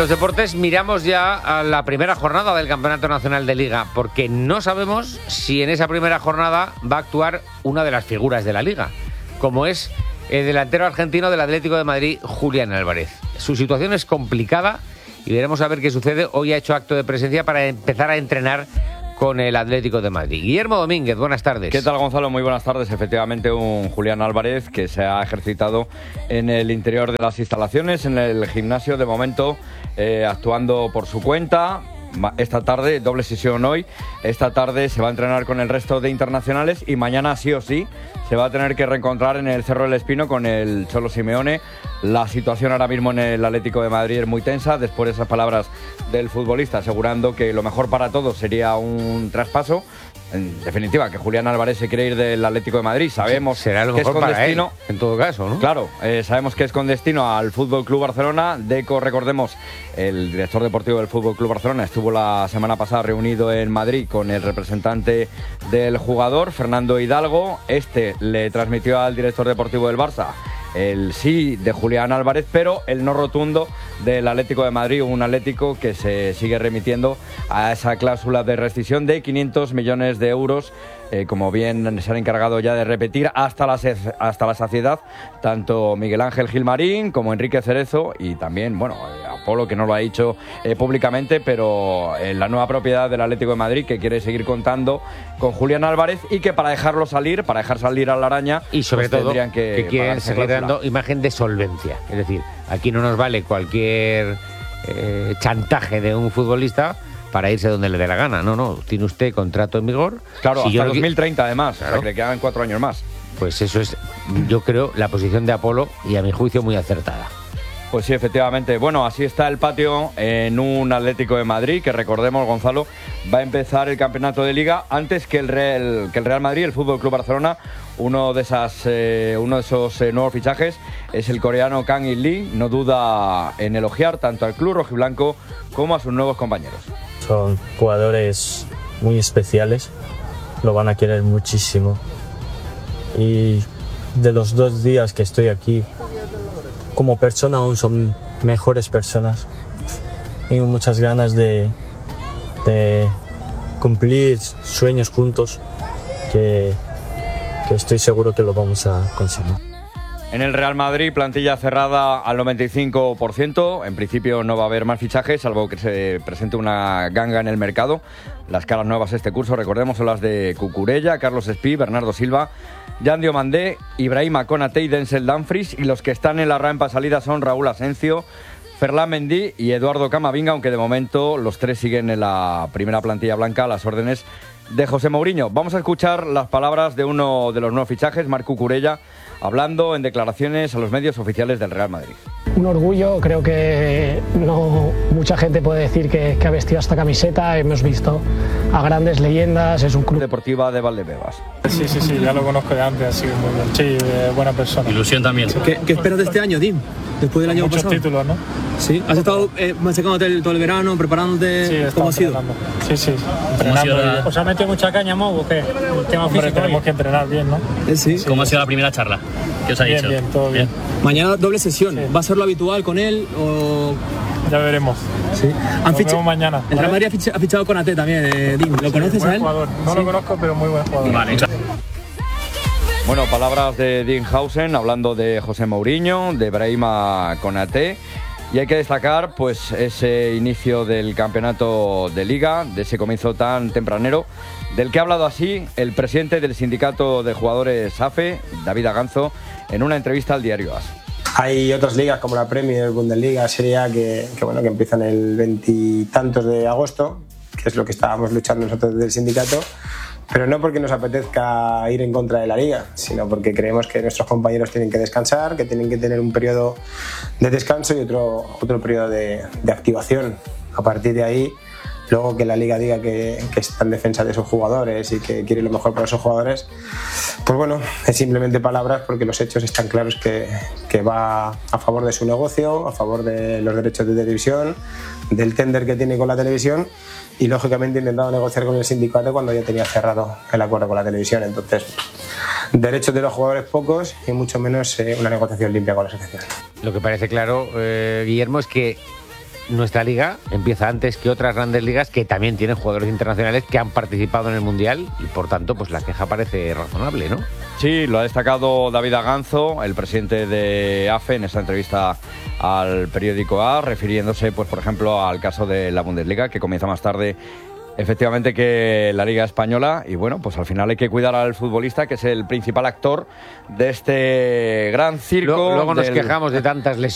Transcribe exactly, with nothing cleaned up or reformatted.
los deportes miramos ya a la primera jornada del Campeonato Nacional de Liga, porque no sabemos si en esa primera jornada va a actuar una de las figuras de la Liga, como es el delantero argentino del Atlético de Madrid, Julián Álvarez. Su situación es complicada y veremos a ver qué sucede. Hoy ha hecho acto de presencia para empezar a entrenar con el Atlético de Madrid. Guillermo Domínguez, buenas tardes. ¿Qué tal, Gonzalo? Muy buenas tardes. Efectivamente, un Julián Álvarez que se ha ejercitado en el interior de las instalaciones, en el gimnasio, de momento eh, actuando por su cuenta. Esta tarde, doble sesión hoy, esta tarde se va a entrenar con el resto de internacionales y mañana sí o sí se va a tener que reencontrar en el Cerro del Espino con el Cholo Simeone. La situación ahora mismo en el Atlético de Madrid es muy tensa, después de esas palabras del futbolista asegurando que lo mejor para todos sería un traspaso. En definitiva, que Julián Álvarez se quiere ir del Atlético de Madrid. Sabemos será lo que mejor es con para destino, él, en todo caso, ¿no? Claro, eh, sabemos que es con destino al Fútbol Club Barcelona. Deco, recordemos, el director deportivo del Fútbol Club Barcelona estuvo la semana pasada reunido en Madrid con el representante del jugador, Fernando Hidalgo. Este le transmitió al director deportivo del Barça el sí de Julián Álvarez, pero el no rotundo del Atlético de Madrid, un Atlético que se sigue remitiendo a esa cláusula de rescisión de quinientos millones de euros, eh, como bien se han encargado ya de repetir hasta la, hasta la saciedad, tanto Miguel Ángel Gilmarín como Enrique Cerezo y también, bueno, Apolo, que no lo ha dicho eh, públicamente, pero eh, la nueva propiedad del Atlético de Madrid, que quiere seguir contando con Julián Álvarez y que para dejarlo salir, para dejar salir a la araña, y sobre pues todo tendrían que, que quieren seguir cláusula. dando imagen de solvencia. Es decir, aquí no nos vale cualquier eh, chantaje de un futbolista para irse donde le dé la gana. No, no, tiene usted contrato en vigor. Claro, si hasta yo dos mil treinta además, claro. O sea, que le quedan cuatro años más. Pues eso es, yo creo, la posición de Apolo y a mi juicio muy acertada. Pues sí, efectivamente. Bueno, así está el patio en un Atlético de Madrid, que recordemos, Gonzalo, va a empezar el campeonato de Liga antes que el Real, que el Real Madrid, el Fútbol Club Barcelona. Uno de, esas, eh, uno de esos eh, nuevos fichajes es el coreano Kang In Lee. No duda en elogiar tanto al club rojiblanco como a sus nuevos compañeros. Son jugadores muy especiales, lo van a querer muchísimo. Y de los dos días que estoy aquí, como persona aún son mejores personas. Tengo muchas ganas de, de cumplir sueños juntos, que, que estoy seguro que lo vamos a conseguir. En el Real Madrid, plantilla cerrada al noventa y cinco por ciento. En principio no va a haber más fichajes, salvo que se presente una ganga en el mercado. Las caras nuevas este curso, recordemos, son las de Cucurella, Carlos Espí, Bernardo Silva, Jan Diomandé, Ibrahima Konaté y Denzel Dumfries. Y los que están en la rampa salida son Raúl Asencio, Ferland Mendy y Eduardo Camavinga, aunque de momento los tres siguen en la primera plantilla blanca a las órdenes de José Mourinho. Vamos a escuchar las palabras de uno de los nuevos fichajes, Marc Cucurella, hablando en declaraciones a los medios oficiales del Real Madrid. Un orgullo, creo que no mucha gente puede decir que, que ha vestido esta camiseta. Hemos visto a grandes leyendas, es un club Deportiva de Valdebebas. Sí, sí, sí, ya lo conozco de antes, así que muy bien. Sí, eh, buena persona. Ilusión también. ¿Qué, qué esperas de este año, Dim? Después del año Muchos pasado. títulos, ¿no? Sí. ¿Has estado eh, machacándote el, todo el verano, preparándote? Sí, ¿Cómo ha sido? Sí, sí. Entrenando. ¿Os ha metido mucha caña, Mo, o qué? El tema Hombre, físico. Tenemos que entrenar bien, ¿no? Eh, sí. sí. ¿Cómo ha sido la primera charla? ¿Qué os ha bien, dicho? Bien, todo bien. Mañana doble sesión. Sí. ¿Va a ser lo habitual con él o...? Ya veremos. Sí. Nos vemos mañana. El Real Madrid ha fichado, ha fichado con Ate también, eh, Dim. ¿Lo sí, conoces buen a él? Jugador. No sí. lo conozco, pero muy buen jugador. Vale, claro. Bueno, palabras de Dean Hausen hablando de José Mourinho, de Ibrahima Konaté. Y hay que destacar pues ese inicio del campeonato de Liga, de ese comienzo tan tempranero, del que ha hablado así el presidente del sindicato de jugadores A F E, David Aganzo, en una entrevista al diario AS. Hay otras ligas como la Premier, Bundesliga, Serie A, que, que, bueno, que empiezan el veintitantos de agosto, que es lo que estábamos luchando nosotros del sindicato, pero no porque nos apetezca ir en contra de la liga, sino porque creemos que nuestros compañeros tienen que descansar, que tienen que tener un periodo de descanso y otro, otro periodo de, de activación. A partir de ahí, luego que la liga diga que, que está en defensa de sus jugadores y que quiere lo mejor para sus jugadores, pues bueno, es simplemente palabras, porque los hechos están claros que, que va a favor de su negocio, a favor de los derechos de televisión, del tender que tiene con la televisión, y lógicamente he intentado negociar con el sindicato cuando ya tenía cerrado el acuerdo con la televisión. Entonces, derechos de los jugadores pocos y mucho menos eh, una negociación limpia con la asociación. Lo que parece claro, eh, Guillermo, es que nuestra liga empieza antes que otras grandes ligas que también tienen jugadores internacionales que han participado en el Mundial y por tanto pues la queja parece razonable, ¿no? Sí, lo ha destacado David Aganzo, el presidente de A F E, en esta entrevista al periódico A, refiriéndose, pues por ejemplo, al caso de la Bundesliga, que comienza más tarde efectivamente que la Liga Española, y bueno, pues al final hay que cuidar al futbolista, que es el principal actor de este gran circo. Luego, luego nos del... quejamos de tantas lesiones